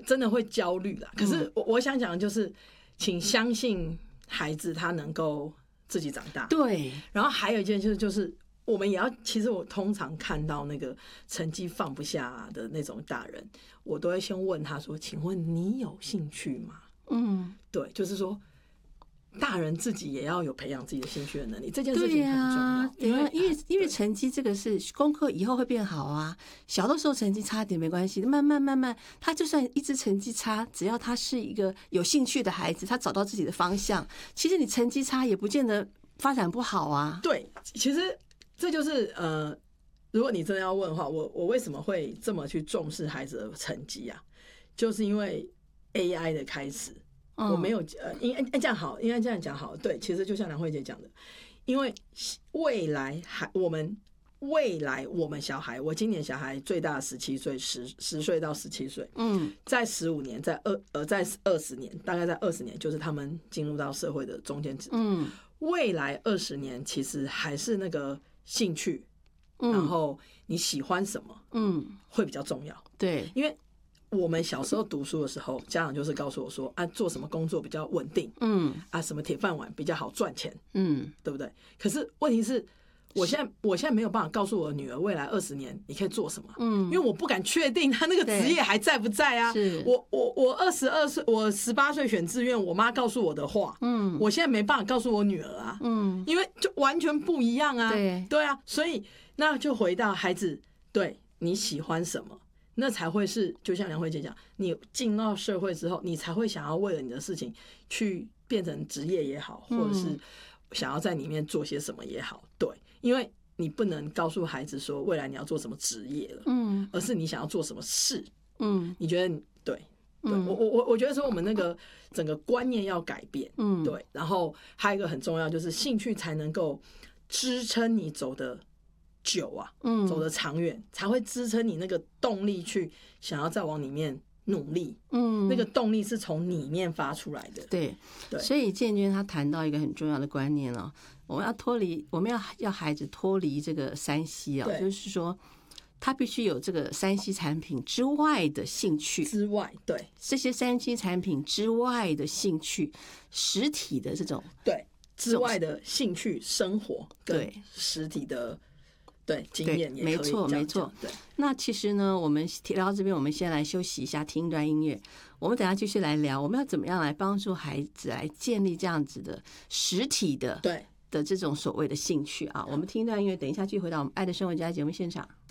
真的会焦虑啦。可是我想讲的就是，请相信孩子他能够自己长大。 对， 然后还有一件事就是。我们也要，其实我通常看到那个成绩放不下的那种大人，我都会先问他说：“请问你有兴趣吗？”对，就是说，大人自己也要有培养自己的兴趣的能力，这件事情很重要。 因为成绩这个是功课以后会变好啊。小的时候成绩差点没关系，慢慢，他就算一直成绩差，只要他是一个有兴趣的孩子，他找到自己的方向，其实你成绩差也不见得发展不好啊。 对，其实。这就是如果你真的要问的话，我为什么会这么去重视孩子的成绩啊？就是因为 AI 的开始，我没有应该这样好，应该这样讲好。对，其实就像梁慧姐讲的，因为未来我们小孩，我今年小孩最大17岁，10岁到17岁，在15年，在20年，大概在20年，就是他们进入到社会的中间值。未来20年其实还是那个兴趣，然后你喜欢什么，会比较重要。 对， 因为我们小时候读书的时候，家长就是告诉我说啊，做什么工作比较稳定，什么铁饭碗比较好赚钱，对不对？可是问题是。我现在没有办法告诉我的女儿未来20年你可以做什么，因为我不敢确定她那个职业还在不在啊。我22岁，我18岁选志愿，我妈告诉我的话，我现在没办法告诉我女儿啊，因为就完全不一样啊。对啊，所以那就回到孩子，对你喜欢什么，那才会是就像梁慧姐讲，你进到社会之后，你才会想要为了你的事情去变成职业也好，或者是想要在里面做些什么也好，对。因为你不能告诉孩子说未来你要做什么职业了，而是你想要做什么事，你觉得对，我觉得说我们那个整个观念要改变，对，然后还有一个很重要就是兴趣才能够支撑你走得久啊，走得长远，才会支撑你那个动力去想要再往里面努力，那个动力是从里面发出来的。 对，所以建娟她谈到一个很重要的观念哦，我们要孩子脱离这个3C哦，就是说他必须有这个3C 产品之外的兴趣之外，对这些3C 产品之外的兴趣，实体的这种对之外的兴趣生活，对实体的。对，经验也可以， 没错。 对， 那其实呢，我们聊到这边，我们先来休息一下，听一段音乐。我们等一下继续来聊，我们要怎么样来帮助孩子来建立这样子的实体的这种所谓的兴趣啊？我们听一段音乐，等一下继续回到我们爱的生活家节目现场。